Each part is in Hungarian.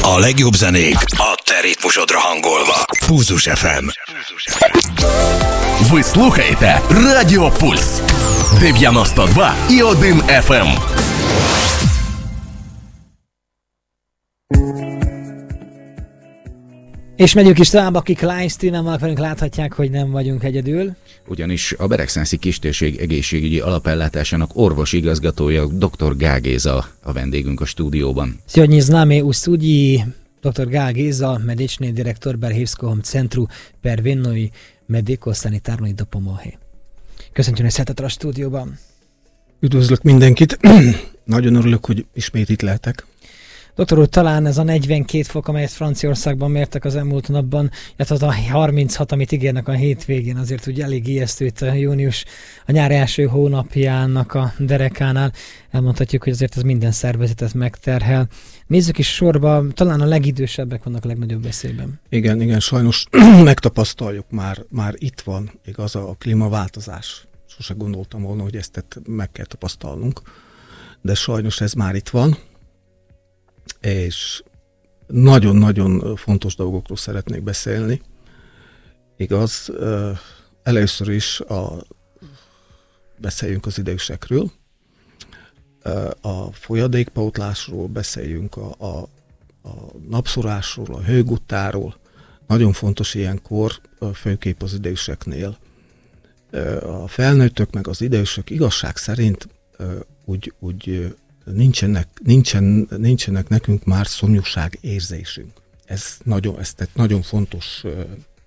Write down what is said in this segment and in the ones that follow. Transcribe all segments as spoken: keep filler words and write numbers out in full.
A legjobb zenék a te ritmusodra hangolva. Pulzus еф ем. Ви слухаєте Радіо Пульс дев'яносто два і один еф ем. És megyünk is tovább, akik live streamen velünk láthatják, hogy nem vagyunk egyedül. Ugyanis a Beregszászi Kistérség egészségügyi alapellátásának orvosi igazgatója dr. Gál Géza a vendégünk a stúdióban. Сегодня с нами у студии доктор Гál Géza, медичний директор Берегівського центру первинної медико-санітарної допомоги. Köszöntjük szeretettel a stúdióban. Üdvözlök mindenkit, nagyon örülök, hogy ismét itt lehetek. Doktor úr, talán ez a negyvenkét fok, amelyet Franciaországban mértek az elmúlt napban, illetve az a harminchat, amit ígérnek a hétvégén, azért úgy elég ijesztő itt a június, a nyár első hónapjának a derekánál. Elmondhatjuk, hogy azért ez minden szervezetet megterhel. Nézzük is sorba, talán a legidősebbek vannak a legnagyobb veszélyben. Igen, igen, sajnos megtapasztaljuk, már, már itt van, igaz, a klímaváltozás. Sose gondoltam volna, hogy ezt meg kell tapasztalnunk, de sajnos ez már itt van. És nagyon-nagyon fontos dolgokról szeretnék beszélni. Igaz, először is a, beszéljünk az idősekről, a folyadékpótlásról, beszéljünk a, a, a napszorásról, a hőguttáról. Nagyon fontos ilyenkor, főképp az időseknél. A felnőttök meg az idősök igazság szerint úgy, úgy Nincsenek, nincsen, nincsenek nekünk már szomjúság érzésünk. Ez nagyon, ez tehát nagyon fontos uh,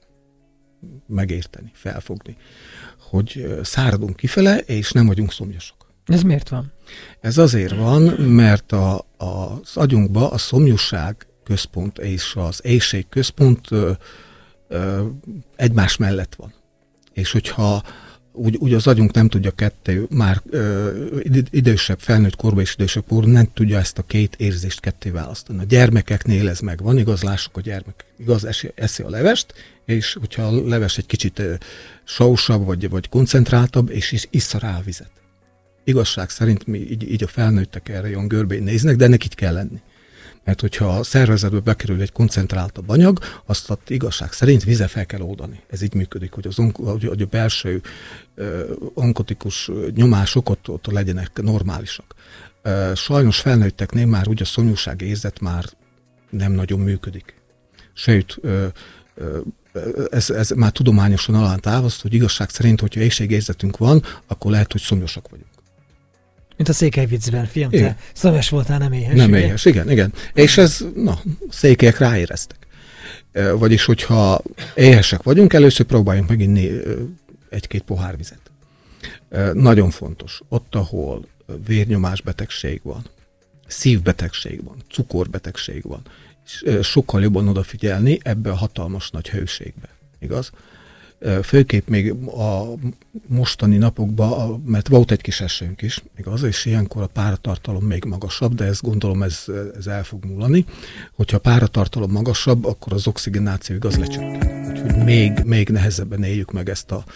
megérteni, felfogni, hogy uh, száradunk kifele, és nem vagyunk szomjasak. Ez miért van? Ez azért van, mert a, a, az agyunkban a szomjúság központ és az éhség központ uh, uh, egymás mellett van. És hogyha Úgy, úgy az agyunk nem tudja ketté, már ö, idősebb, felnőtt korban és idősebb korban nem tudja ezt a két érzést ketté választani. A gyermekeknél ez megvan, igaz, lássuk, a gyermek igaz, eszi, eszi a levest, és hogyha a leves egy kicsit ö, sausabb, vagy, vagy koncentráltabb, és is issza rá a vizet. Igazság szerint mi így, így a felnőttek erre olyan görbén néznek, de ennek így kell lenni. Mert hogyha a szervezetbe bekerül egy koncentráltabb anyag, azt a igazság szerint vize fel kell oldani. Ez így működik, hogy, az onk- hogy a belső uh, onkotikus nyomások ott, ott legyenek normálisak. Uh, sajnos felnőtteknél már úgy a szomjúság érzet már nem nagyon működik. Sőt, uh, uh, ez, ez már tudományosan alátámaszt, hogy igazság szerint, hogyha éhségérzetünk van, akkor lehet, hogy szomjasak vagyunk. Mint a székelyviccben, fiam, te szomjas voltál, nem éhes. Nem ugye? éhes, igen, igen. És ez, na, székelyek ráéreztek. Vagyis, hogyha éhesek vagyunk, először próbáljunk meginni egy-két pohár vizet. Nagyon fontos, ott, ahol vérnyomásbetegség van, szívbetegség van, cukorbetegség van, sokkal jobban odafigyelni ebbe a hatalmas nagy hőségbe, igaz? Főképp még a mostani napokban, mert volt egy kis esőnk is, igaz, és ilyenkor a páratartalom még magasabb, de ezt gondolom ez, ez el fog múlani. Hogyha a páratartalom magasabb, akkor az oxigenáció igaz lecsökken. Úgyhogy még, még nehezebben éljük meg ezt a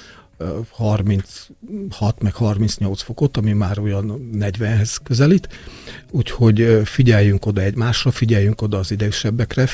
harminchat meg harmincnyolc fokot, ami már olyan negyvenhez közelít. Úgyhogy figyeljünk oda egymásra, figyeljünk oda az idősebbekre.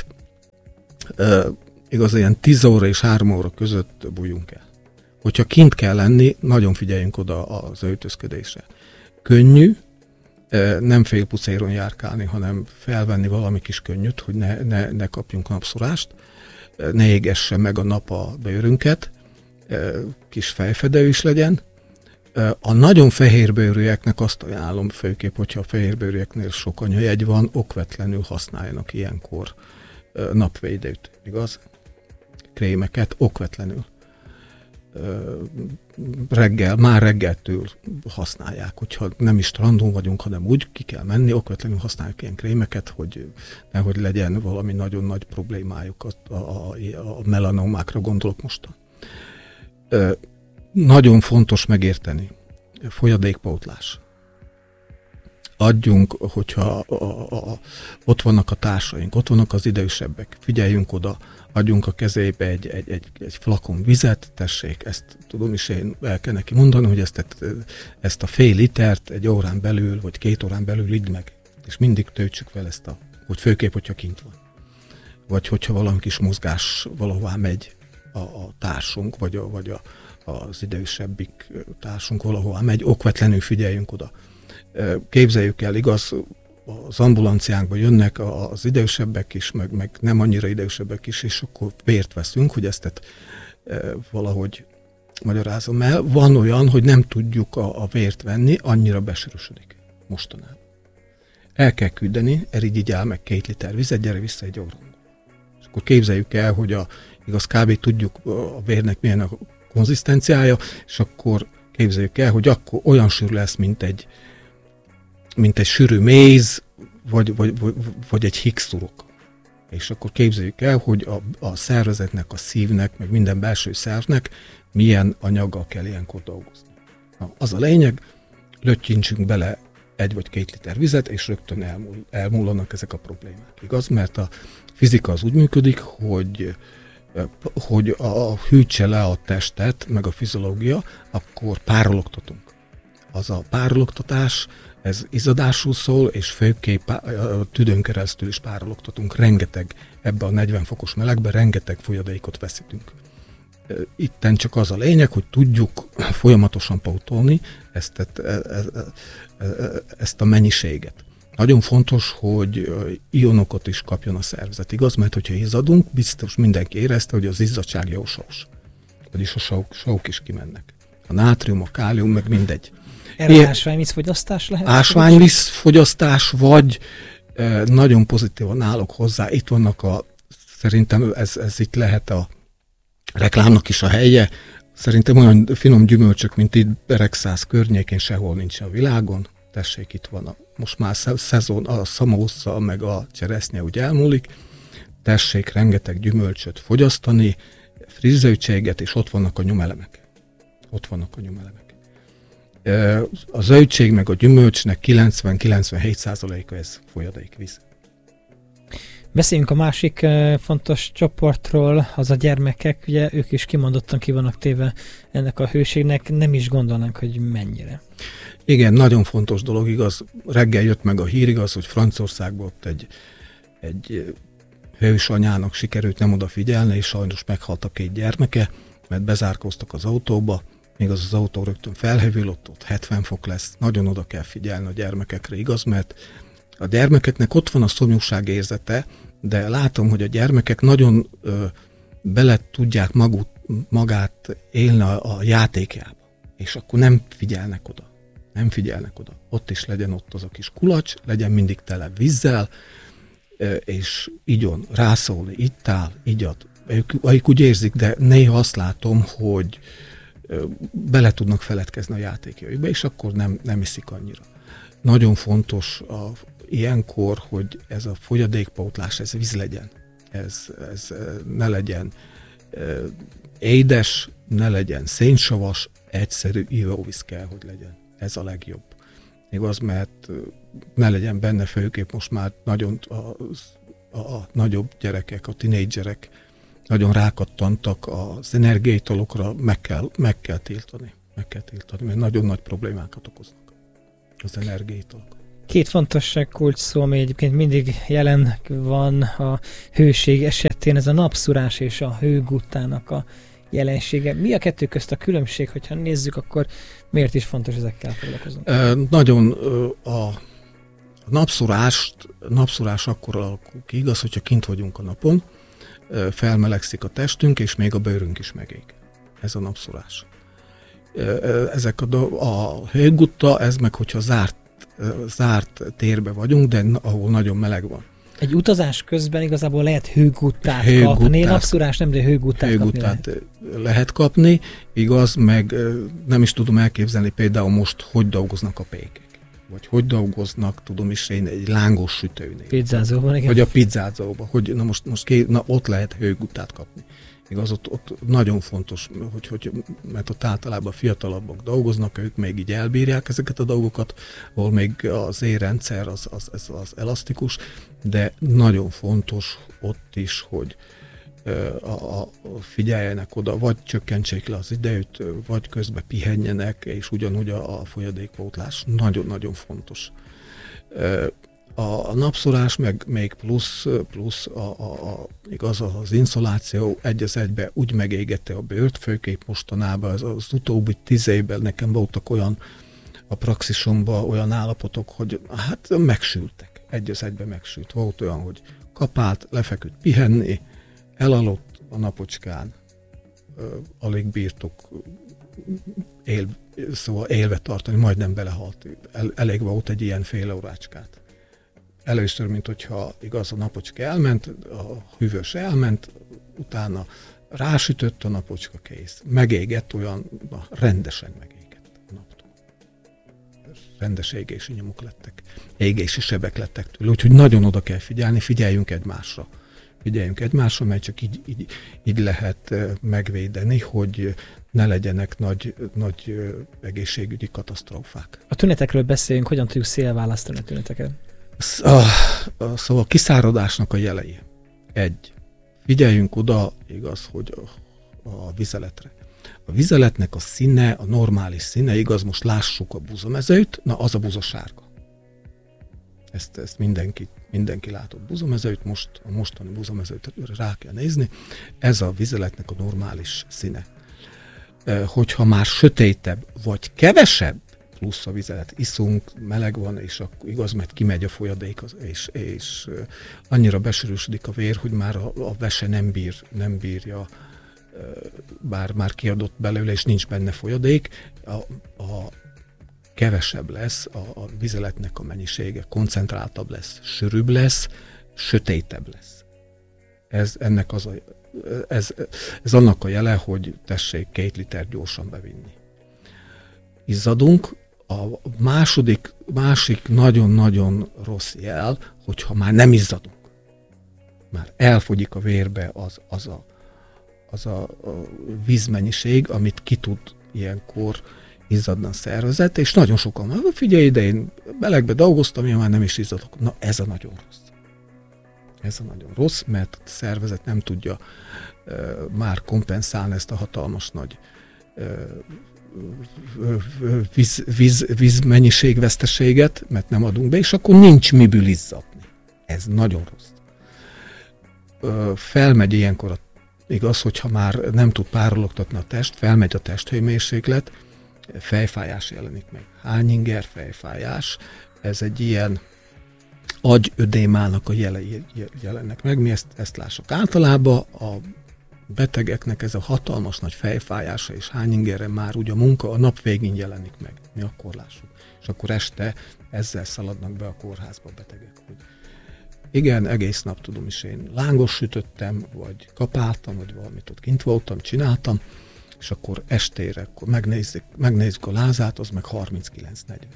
Igaz, ilyen tíz óra és három óra között bújjunk el. Hogyha kint kell lenni, nagyon figyeljünk oda az öltözködésre. Könnyű, nem félpucéron járkálni, hanem felvenni valami kis könnyűt, hogy ne, ne, ne kapjunk napszorást, ne égesse meg a nap a bőrünket, kis fejfedő is legyen. A nagyon fehérbőrűeknek azt ajánlom, főképp, hogyha a fehérbőrűeknél sok anyajegy van, okvetlenül használjanak ilyenkor napvédőt, igaz? Krémeket okvetlenül. Reggel, már reggeltől használják, hogyha nem is strandon vagyunk, hanem úgy ki kell menni, okvetlenül használjuk ilyen krémeket, hogy nehogy legyen valami nagyon nagy problémájuk, a, a, a melanomákra gondolok mostan. Nagyon fontos megérteni, folyadékpótlás. Adjunk, hogyha a, a, a, ott vannak a társaink, ott vannak az idősebbek, figyeljünk oda, adjunk a kezébe egy, egy, egy, egy flakon vizet, tessék, ezt tudom is én el kell neki mondani, hogy ezt, ezt a fél litert egy órán belül, vagy két órán belül idd meg, és mindig töltsük fel ezt a, hogy főképp, hogyha kint van. vagy hogyha valami kis mozgás valahová megy a, a társunk, vagy, a, vagy a, az idősebbik társunk valahová megy, okvetlenül figyeljünk oda. Képzeljük el, igaz, az ambulanciánkba jönnek az idősebbek is, meg, meg nem annyira idősebbek is, és akkor vért veszünk, hogy ezt valahogy magyarázom el. Van olyan, hogy nem tudjuk a, a vért venni, annyira besörösödik mostanában. El kell küldeni, erigyel meg két liter vizet, gyere vissza egy órán. És akkor képzeljük el, hogy a, igaz kb. Tudjuk a vérnek milyen a konzisztenciája, és akkor képzeljük el, hogy akkor olyan sűrű lesz, mint egy, mint egy sűrű méz, vagy, vagy, vagy, vagy egy Higgs-szurok. És akkor képzeljük el, hogy a, a szervezetnek, a szívnek, meg minden belső szervnek milyen anyaggal kell ilyenkor dolgozni. Na, az a lényeg, lötyintsünk bele egy vagy két liter vizet, és rögtön elmúl, elmúlanak ezek a problémák. Igaz? Mert a fizika az úgy működik, hogy, hogy a hűtse le a testet, meg a fiziológia, akkor párologtatunk. Az a párologtatás, ez izzadásról szól, és főképp a tüdőn keresztül is párologtatunk. Rengeteg, ebbe a negyven fokos melegbe rengeteg folyadékot veszítünk. Itten csak az a lényeg, hogy tudjuk folyamatosan pótolni ezt, ezt a mennyiséget. Nagyon fontos, hogy ionokat is kapjon a szervezet, igaz? Mert hogyha izzadunk, biztos mindenki érezte, hogy az izzadság jósós. Vagyis a savuk, savuk is kimennek. A nátrium, a kálium, meg mindegy. Erre ásványvízfogyasztás lehet? Ásványvízfogyasztás, vagy e, nagyon pozitívan állok hozzá. Itt vannak a, szerintem ez, ez itt lehet a reklámnak is a helye. Szerintem olyan finom gyümölcsök, mint itt Beregszász környékén sehol nincs a világon. Tessék, itt van a, most már szezon, a szamósza, meg a cseresznye úgy elmúlik. Tessék rengeteg gyümölcsöt fogyasztani, friss zöldséget, és ott vannak a nyomelemek. Ott vannak a nyomelemek. A zöldség meg a gyümölcsnek kilencven-kilencvenhét százaléka ez folyadékvíz. Beszéljünk a másik fontos csoportról, az a gyermekek, ugye ők is kimondottan ki vannak téve ennek a hőségnek, nem is gondolnánk, hogy mennyire. Igen, nagyon fontos dolog, igaz, reggel jött meg a hír, igaz, hogy Franciaországban ott egy, egy hős anyának sikerült nem odafigyelni, és sajnos meghalt a két gyermeke, mert bezárkóztak az autóba, még az az autó rögtön felhevül, ott, ott hetven fok lesz, nagyon oda kell figyelni a gyermekekre, igaz, mert a gyermekeknek ott van a szomjúság érzete, de látom, hogy a gyermekek nagyon ö, bele tudják maguk, magát élni a, a játékjába, és akkor nem figyelnek oda. Nem figyelnek oda. Ott is legyen ott az a kis kulacs, legyen mindig tele vízzel, ö, és igyon, rászólni, itt áll, igyad. Ők, ők úgy érzik, de néha azt látom, hogy ö, bele tudnak feledkezni a játékjaikba, és akkor nem, nem iszik annyira. Nagyon fontos a ilyenkor, hogy ez a folyadékpótlás, ez víz legyen. Ez, ez ne legyen édes, ne legyen szénsavas, egyszerű ivóvíz kell, hogy legyen. Ez a legjobb. Igaz, mert ne legyen benne, főképp most már nagyon a, a, a nagyobb gyerekek, a tinédzserek nagyon rákattantak az energiaitalokra, meg kell, meg kell tiltani. Meg kell tiltani, mert nagyon nagy problémákat okoznak az energiaitalok. Két fontos kulcs szó, ami egyébként mindig jelen van a hőség esetén, ez a napszúrás és a hőguttának a jelensége. Mi a kettő közt a különbség, hogyha nézzük, akkor miért is fontos ezekkel foglalkozni? E, nagyon a napszúrást, napszúrás akkor alakul ki, igaz, hogyha kint vagyunk a napon, felmelegszik a testünk, és még a bőrünk is megég. Ez a napszúrás. Ezek a, a hőgutta, ez meg, hogyha zárt zárt térbe vagyunk, de ahol nagyon meleg van. Egy utazás közben igazából lehet hőguttát, hőguttát kapni, napszúrás nem, de hőguttát, hőguttát kapni lehet. lehet kapni, igaz, meg nem is tudom elképzelni például most, hogy dolgoznak a pékek. Vagy hogy dolgoznak, tudom is én, egy lángos sütőnél. Pizzázóban, igen. Vagy a pizzázóban, hogy na most, most ké, na, ott lehet hőguttát kapni. Igaz, ott, ott nagyon fontos, hogy, hogy, mert ott általában fiatalabbak dolgoznak, ők még így elbírják ezeket a dolgokat, ahol még az érrendszer az, az, az, az elasztikus, de nagyon fontos ott is, hogy a, a, figyeljenek oda, vagy csökkentsék le az idejét, vagy közben pihenjenek, és ugyanúgy a, a folyadékpótlás nagyon-nagyon fontos. a napszorás, meg még plusz, plusz a, a, a, igaz, az inszoláció egy az egybe úgy megégette a bőrt, főképp mostanában az, az utóbbi tíz évben nekem voltak olyan a praxisomban olyan állapotok, hogy hát megsültek, egy az egybe megsült. Volt olyan, hogy kapált, lefeküdt pihenni, elaludt a napocskán, alig bírtuk él, szóval élve tartani, majdnem belehalt. El, elég volt egy ilyen fél órácskát. Először, mint hogyha igaz, a napocska elment, a hűvös elment, utána rásütött a napocska, kész. Megégett olyan, na, rendesen megégett a naptól. Rendes égési nyomok lettek. Égési sebek lettek tőle. Úgyhogy nagyon oda kell figyelni, figyeljünk egymásra. Figyeljünk egymásra, mert csak így, így, így lehet megvédeni, hogy ne legyenek nagy, nagy egészségügyi katasztrófák. A tünetekről beszéljünk, hogyan tudjuk szélválasztani a tüneteket? A, a, szóval a kiszáradásnak a jelei. Egy. Figyeljünk oda, igaz, hogy a, a vizeletre. A vizeletnek a színe, a normális színe, igaz, most lássuk a buzamezőt, na az a buzasárga. Ezt, ezt mindenki, mindenki látott buzamezőt, most a mostani buzamezőt rá kell nézni. Ez a vizeletnek a normális színe. Hogyha már sötétebb vagy kevesebb, plusz a vizet iszunk, meleg van, és akkor igaz, mert kimegy a folyadék, és, és annyira besűrűsödik a vér, hogy már a, a vese nem, bír, nem bírja, bár már kiadott belőle, és nincs benne folyadék, a, a kevesebb lesz, a, a vizeletnek a mennyisége koncentráltabb lesz, sűrűbb lesz, sötétebb lesz. Ez, ennek az a, ez, ez annak a jele, hogy tessék két liter gyorsan bevinni. Izzadunk. A második, másik nagyon-nagyon rossz jel, hogyha már nem izzadunk. Már elfogyik a vérbe az, az, a, az a, a vízmennyiség, amit ki tud ilyenkor izzadni a szervezet, és nagyon sokan mondják, figyelj ide, én melegbe dolgoztam, én már nem is izzadok. Na ez a nagyon rossz. Ez a nagyon rossz, mert a szervezet nem tudja uh, már kompenzálni ezt a hatalmas nagy uh, víz, víz, vízmennyiségveszteséget, mert nem adunk be, és akkor nincs miből izzadni. Ez nagyon rossz. Felmegy ilyenkor, a, igaz, hogyha már nem tud párologtatni a test, felmegy a testhőmérséklet, fejfájás jelenik meg. Hányinger fejfájás, ez egy ilyen agyödémának a jelei jelennek meg. Mi ezt, ezt lássuk. Általában a betegeknek ez a hatalmas nagy fejfájása és hányingerre már ugye a munka a nap végén jelenik meg. Mi akkor lássuk. És akkor este ezzel szaladnak be a kórházba a betegek. Hogy igen, egész nap tudom is én lángos sütöttem, vagy kapáltam, vagy valamit ott kint voltam, csináltam, és akkor estére akkor megnézzük, megnézzük a lázát, az meg harminckilenc negyven.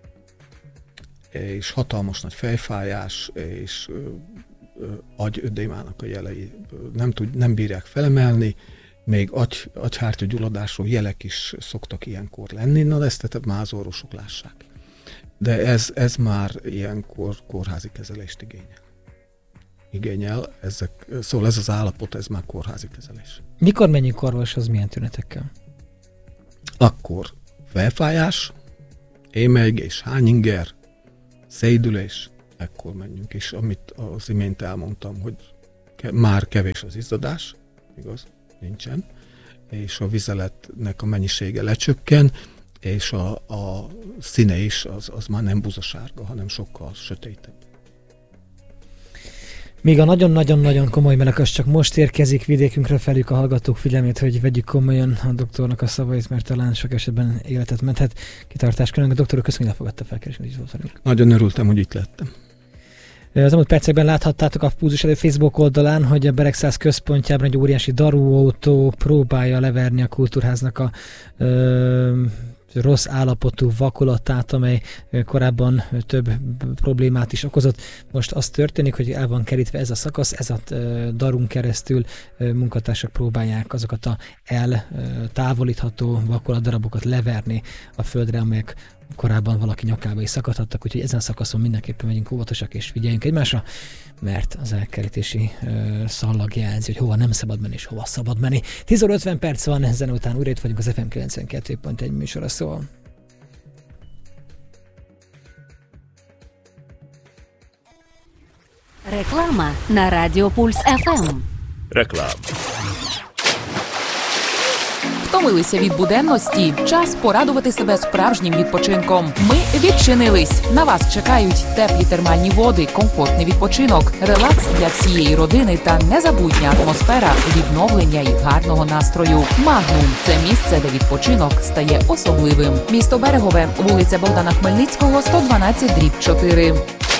És hatalmas nagy fejfájás, és agyödémának a jelei nem, tud, nem bírják felemelni, még agy, agyhártya gyulladásról jelek is szoktak ilyenkor lenni, na ezt tehát már az orvosok lássák. De ez, ez már ilyenkor kórházi kezelést igényel. Igényel, ezek, szóval ez az állapot, ez már kórházi kezelés. Mikor menjünk orvoshoz, milyen tünetekkel? Akkor felfájás, émelygés, hányinger, szédülés, ekkor menjünk. És amit az imént elmondtam, hogy ke- már kevés az izzadás, igaz? Nincsen. És a vizeletnek a mennyisége lecsökken, és a, a színe is az, az már nem buzasárga, hanem sokkal sötétebb. Míg a nagyon-nagyon-nagyon komoly meleg az csak most érkezik vidékünkre, felük a hallgatók figyelmét, hogy vegyük komolyan a doktornak a szavait, mert talán sok esetben életet menthet. Kitartás különböző. A doktor köszönjük, hogy elfogadta felkeresni. Nagyon örültem, hogy itt lettem. Az elmúlt percekben láthattátok a Pulzus Elő Facebook oldalán, hogy a Beregszász központjában egy óriási darúautó próbálja leverni a kultúrháznak a ö, rossz állapotú vakolatát, amely korábban több problémát is okozott. Most az történik, hogy el van kerítve ez a szakasz, ez a darun keresztül munkatársak próbálják azokat a eltávolítható vakolatdarabokat leverni a földre, amelyek korábban valaki nyakába is szakadhattak, úgyhogy ezen a szakaszon mindenképpen megyünk óvatosak és figyeljünk egymásra, mert az elkerítési uh, szallag jelzi, hogy hova nem szabad menni és hova szabad menni. tíz óra ötven perc van, ezen után újra itt vagyunk az ef em kilencvenkettő pont egy műsora szól. Реклама на Радіо Пульс еф ем. Реклама. Втомилися від буденності? Час порадувати себе справжнім відпочинком. Ми відчинились. На вас чекають теплі термальні води, комфортний відпочинок, релакс для всієї родини та незабутня атмосфера відновлення і гарного настрою. Магнум – це місце, де відпочинок стає особливим. Місто Берегове, вулиця Богдана Хмельницького, сто дванадцять дріб чотири.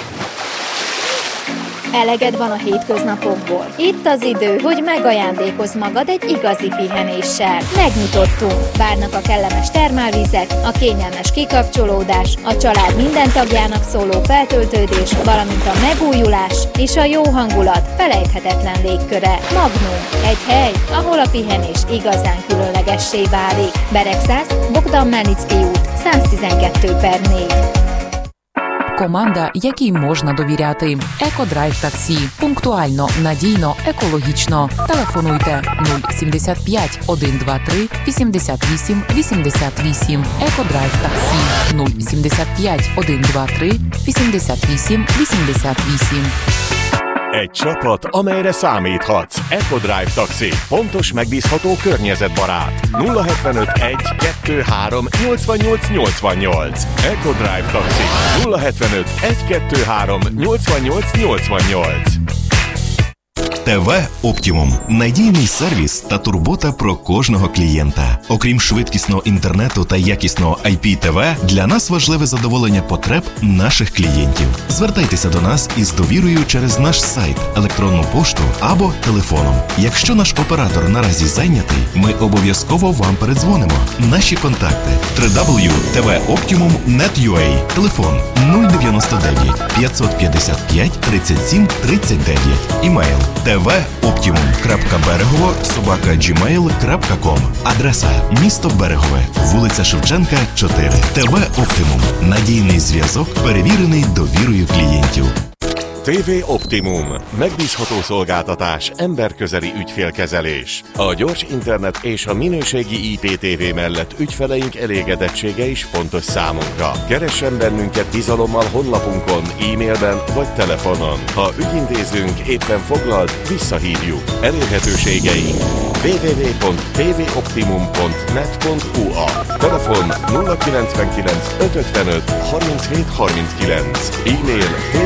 Eleged van a hétköznapokból. Itt az idő, hogy megajándékozz magad egy igazi pihenéssel. Megnyitottunk. Várnak a kellemes termálvizek, a kényelmes kikapcsolódás, a család minden tagjának szóló feltöltődés, valamint a megújulás és a jó hangulat felejthetetlen légköre. Magnum. Egy hely, ahol a pihenés igazán különlegessé válik. Beregszász, Bogdan Hmelnicki út, száztizenkettő per négy. Команда, якій можна довіряти. Екодрайв таксі. Пунктуально, надійно, екологічно. Телефонуйте нуль сімдесят п'ять сто двадцять три вісімдесят вісім вісімдесят вісім. Екодрайв таксі. нуль сімдесят п'ять сто двадцять три вісімдесят вісім вісімдесят вісім. Egy csapat, amelyre számíthatsz. EcoDrive Taxi. Pontos, megbízható, környezetbarát. nulla hetvenöt egy kettő három nyolcvannyolc nyolcvannyolc. EcoDrive Taxi. nulla hetvenöt egy kettő három nyolcvannyolc nyolcvannyolc. ТВ Оптімум – надійний сервіс та турбота про кожного клієнта. Окрім швидкісного інтернету та якісного ай пі ті ві, для нас важливе задоволення потреб наших клієнтів. Звертайтеся до нас із довірою через наш сайт, електронну пошту або телефоном. Якщо наш оператор наразі зайнятий, ми обов'язково вам передзвонимо. Наші контакти – дабл ю дабл ю дабл ю крапка ті ві оптімум крапка нет ю а, телефон нуль дев'яносто дев'ять п'ятсот п'ятдесят п'ять тридцять сім тридцять дев'ять, імейл tvoptimum.берегово собака джімейл крапка ком. Адреса – місто Берегове, вулиця Шевченка, чотири. ТВ Оптимум – надійний зв'язок, перевірений довірою клієнтів. té vé Optimum. Megbízható szolgáltatás, emberközeli ügyfélkezelés. A gyors internet és a minőségi i pé té vé mellett ügyfeleink elégedettsége is fontos számunkra. Keressen bennünket bizalommal honlapunkon, e-mailben vagy telefonon. Ha ügyintézőnk éppen foglalt, visszahívjuk. Elérhetőségeink double-u double-u double-u pont t v optimum pont net pont u a. Telefon nulla kilencvenkilenc ötvenöt harminchét harminckilenc. E-mail